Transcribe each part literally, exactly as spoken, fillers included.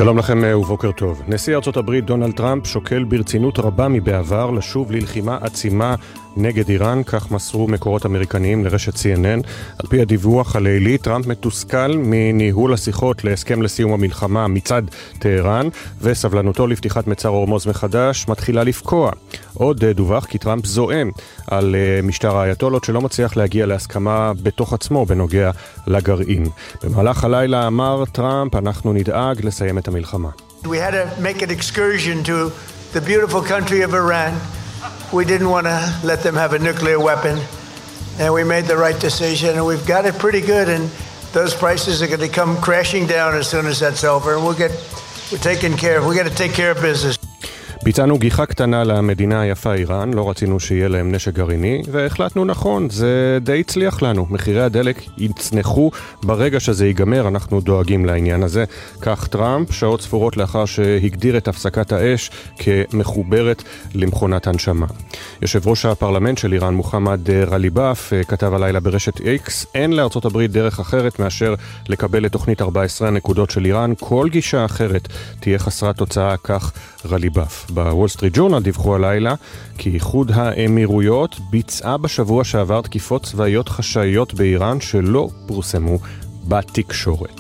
שלום לכם ובוקר טוב. נשיא ארצות הברית דונלד טראמפ שוקל ברצינות רבה מבעבר לשוב ללחימה עצימה נגד איראן, כך מסרו מקורות אמריקניים לרשת סי אן אן. על פי הדיווח הלילי, טראמפ מתוסכל מניהול השיחות להסכם לסיום המלחמה מצד טהרן, וסבלנותו לפתיחת מצר הורמוז מחדש מתחילה לפקוע. עוד דווח כי טראמפ זועם על משטר האייתולות שלא מצליח להגיע להסכמה בתוך עצמו בנוגע לגרעין. במהלך הלילה אמר טראמפ, אנחנו נדאג לסיים את המלחמה. We had to make an excursion to the beautiful country of Iran. We didn't want to let them have a nuclear weapon, and we made the right decision, and we've got it pretty good, and those prices are going to come crashing down as soon as that's over, and we'll get, we're taken care of, we're going to take care of business. ביצענו גיחה קטנה למדינה היפה איראן, לא רצינו שיהיה להם נשק גרעיני, והחלטנו נכון, זה די הצליח לנו. מחירי הדלק יצנחו ברגע שזה ייגמר, אנחנו דואגים לעניין הזה. כך טראמפ, שעות ספורות לאחר שהגדיר את הפסקת האש כמחוברת למכונת הנשמה. יושב ראש הפרלמנט של איראן, מוחמד רליבאף, כתב הלילה ברשת איקס, אין לארצות הברית דרך אחרת מאשר לקבל את תוכנית ארבע עשרה הנקודות של איראן, כל גישה אחרת תהיה חסרת תוצאה, כך רליבאף. בוול סטריט ג'ורנל דיווחו הלילה כי איחוד האמירויות ביצעה בשבוע שעבר תקיפות צבאיות חשאיות באיראן שלא פורסמו בתקשורת.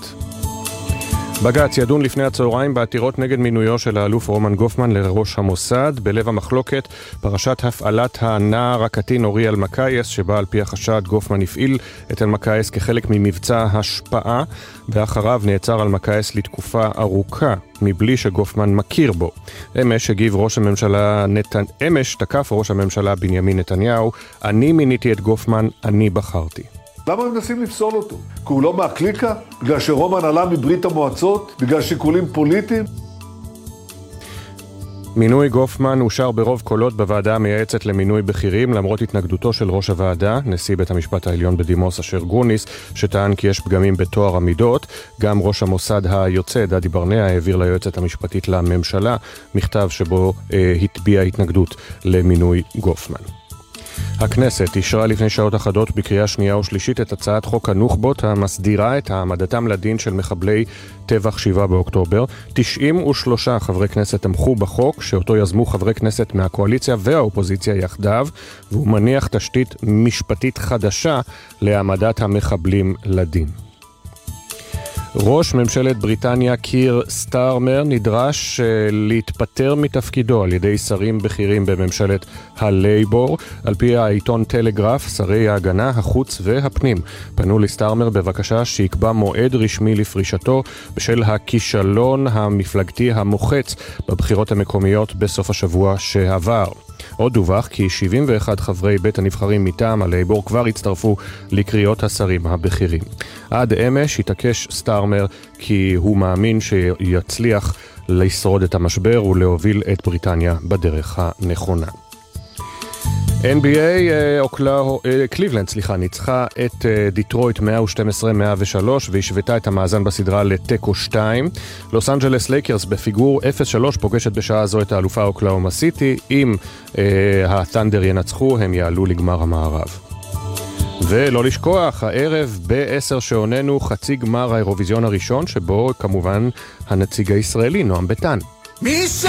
בג"ץ ידון לפני הצהריים בעתירות נגד מינויו של האלוף רומן גופמן לראש המוסד. בלב המחלוקת פרשת הפעלת הנער הקטין אורי אלמקייס, שבה על פי החשד גופמן הפעיל את אלמקייס כחלק ממבצע השפעה, ואחריו נעצר אלמקייס לתקופה ארוכה מבלי שגופמן מכיר בו. אמש הגיב ראש הממשלה נתן... אמש תקף ראש הממשלה בנימין נתניהו, אני מיניתי את גופמן, אני בחרתי. למה הם מנסים לפסול אותו? כי הוא לא מהקליקה? בגלל שרומן עלה מברית המועצות? בגלל שיקולים פוליטיים? מינוי גופמן אושר ברוב קולות בוועדה המייעצת למינוי בכירים, למרות התנגדותו של ראש הוועדה, נשיא בית המשפט העליון בדימוס אשר גרוניס, שטען כי יש פגמים בתואר המידות. גם ראש המוסד היוצא, דדי ברנע, העביר ליועצת המשפטית לממשלה מכתב שבו אה, התביע התנגדות למינוי גופמן. הכנסת אישרה לפני שעות אחדות בקריאה שנייה ושלישית את הצעת חוק הנוח'בות המסדירה את העמדתם לדין של מחבלי טבח שבעה באוקטובר. תשעים ושלושה חברי כנסת תמכו בחוק, שאותו יזמו חברי כנסת מהקואליציה והאופוזיציה יחדיו, והוא מניח תשתית משפטית חדשה להעמדת המחבלים לדין. ראש ממשלת בריטניה קיר סטארמר נדרש להתפטר מתפקידו על ידי שרים בכירים בממשלת הלייבור. על פי העיתון טלגרף, שרי ההגנה, החוץ והפנים פנו לסטארמר בבקשה שיקבע מועד רשמי לפרישתו בשל הכישלון המפלגתי המוחץ בבחירות המקומיות בסוף השבוע שעבר. עוד דווח כי שבעים ואחד חברי בית הנבחרים מטעם הלייבור כבר הצטרפו לקריאות השרים הבכירים. עד אמש התעקש סטארמר כי הוא מאמין שיצליח לשרוד את המשבר ולהוביל את בריטניה בדרך הנכונה. אן בי איי קליבלנד, סליחה, ניצחה את דיטרויט מאה ושתים עשרה מאה ושלוש והשוותה את המאזן בסדרה לטקו שתיים. לוס אנג'לס לייקרס בפיגור אפס שלוש פוגשת בשעה זו את האלופה אוקלהומה סיטי. אם התנדר ינצחו הם יעלו לגמר המערב. ולא לשכוח, הערב בעשר שעוננו חצי גמר האירוויזיון הראשון, שבו כמובן הנציג הישראלי נועם ביטן. מישל,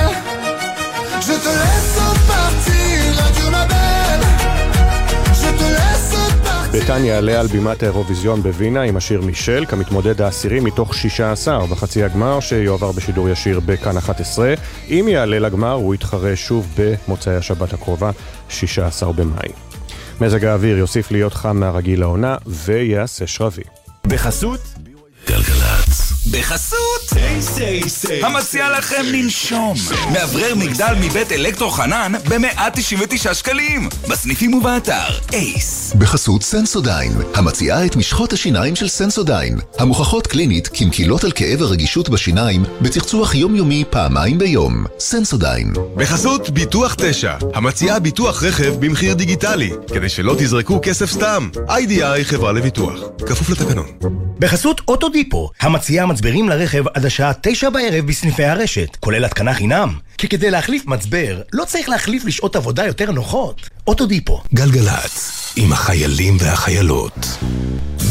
je te laisse partir, adieu ma belle, je te laisse partir. ביטן יעלה על בימת האירוויזיון בווינה עם השיר מישל כמתמודד העשירי מתוך שישה עשר בחצי הגמר, שיועבר בשידור ישיר בכאן אחת עשרה. אם יעלה לגמר הוא יתחרה שוב במוצאי השבת הקרובה, שישה עשר במאי. מזג האוויר יוסיף להיות חם מהרגיל לעונה ויעשה שרבי. בחסות גלגלצ. בחסות סי סי סי המציע לכם לנשום מעברר מגדל מבית אלקטרו חנן ב-מאה תשעים ותשעה שקלים בסניפים ובאתר אייס. בחסות סנסודיין המציעה את משחות השיניים של סנסודיין המוכחות קלינית כמקילות על כאב הרגישות בשיניים בצחצוח יומיומי פעמיים ביום. סנסודיין. בחסות ביטוח תשע המציעה ביטוח רכב במחיר דיגיטלי כדי שלא תזרקו כסף סתם. איי די איי חברה לביטוח כפוף לתקנון. בחסות אוטודיפו המציעה מצברים לרכב עד השעה תשע בערב בסניפי הרשת, כולל התקנה חינם. כי כדי להחליף מצבר, לא צריך להחליף לשעות עבודה יותר נוחות. אוטודיפו. גלגלצ, עם החיילים והחיילות.